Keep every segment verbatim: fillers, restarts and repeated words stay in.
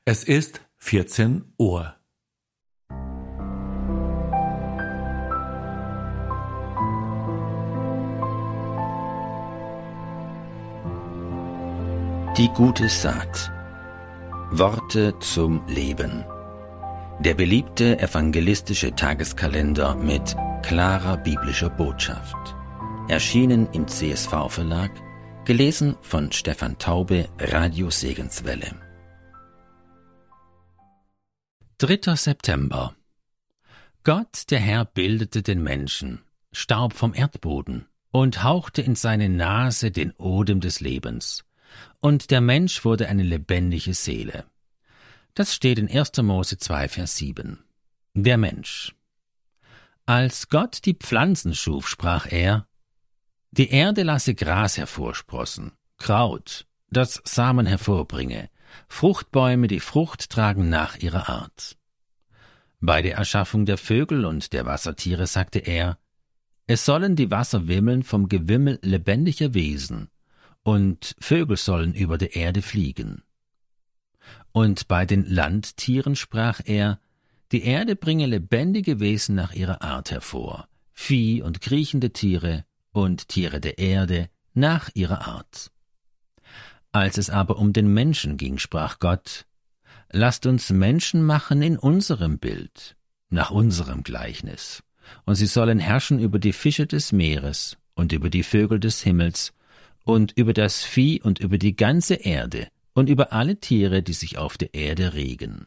Es ist vierzehn Uhr. Die gute Saat. Worte zum Leben. Der beliebte evangelistische Tageskalender mit klarer biblischer Botschaft. Erschienen im C S V-Verlag, gelesen von Stefan Taube, Radio Segenswelle. dritter September. Gott, der Herr, bildete den Menschen, Staub vom Erdboden, und hauchte in seine Nase den Odem des Lebens. Und der Mensch wurde eine lebendige Seele. Das steht in erster Mose zwei, Vers sieben. Der Mensch. Als Gott die Pflanzen schuf, sprach er: Die Erde lasse Gras hervorsprossen, Kraut, das Samen hervorbringe, Fruchtbäume, die Frucht tragen nach ihrer Art. Bei der Erschaffung der Vögel und der Wassertiere sagte er: Es sollen die Wasser wimmeln vom Gewimmel lebendiger Wesen, und Vögel sollen über der Erde fliegen. Und bei den Landtieren sprach er: Die Erde bringe lebendige Wesen nach ihrer Art hervor, Vieh und kriechende Tiere und Tiere der Erde nach ihrer Art. Als es aber um den Menschen ging, sprach Gott: Lasst uns Menschen machen in unserem Bild, nach unserem Gleichnis, und sie sollen herrschen über die Fische des Meeres und über die Vögel des Himmels und über das Vieh und über die ganze Erde und über alle Tiere, die sich auf der Erde regen.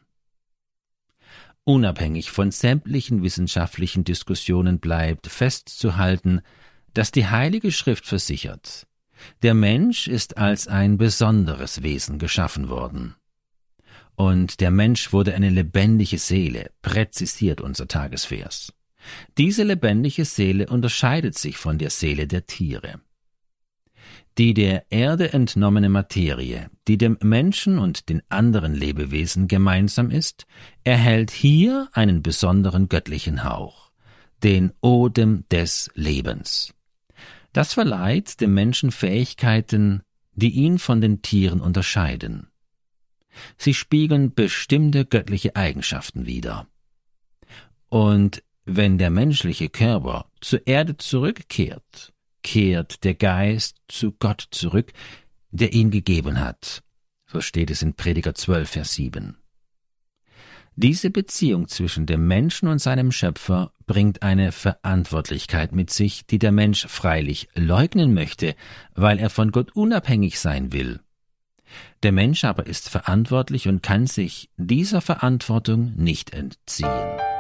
Unabhängig von sämtlichen wissenschaftlichen Diskussionen bleibt festzuhalten, dass die Heilige Schrift versichert: Der Mensch ist als ein besonderes Wesen geschaffen worden. Und der Mensch wurde eine lebendige Seele, präzisiert unser Tagesvers. Diese lebendige Seele unterscheidet sich von der Seele der Tiere. Die der Erde entnommene Materie, die dem Menschen und den anderen Lebewesen gemeinsam ist, erhält hier einen besonderen göttlichen Hauch, den Odem des Lebens. Das verleiht dem Menschen Fähigkeiten, die ihn von den Tieren unterscheiden. Sie spiegeln bestimmte göttliche Eigenschaften wider. Und wenn der menschliche Körper zur Erde zurückkehrt, kehrt der Geist zu Gott zurück, der ihn gegeben hat. So steht es in Prediger zwölf, Vers sieben. Diese Beziehung zwischen dem Menschen und seinem Schöpfer bringt eine Verantwortlichkeit mit sich, die der Mensch freilich leugnen möchte, weil er von Gott unabhängig sein will. Der Mensch aber ist verantwortlich und kann sich dieser Verantwortung nicht entziehen.